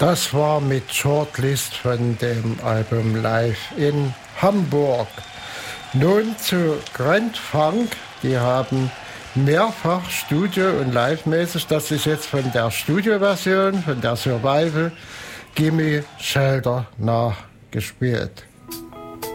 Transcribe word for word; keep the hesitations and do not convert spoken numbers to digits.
Das war mit Shortlist von dem Album Live in Hamburg. Nun zu Grand Funk. Die haben mehrfach Studio- und Live-mäßig, das ist jetzt von der Studioversion, von der Survival, Gimme Shelter nachgespielt.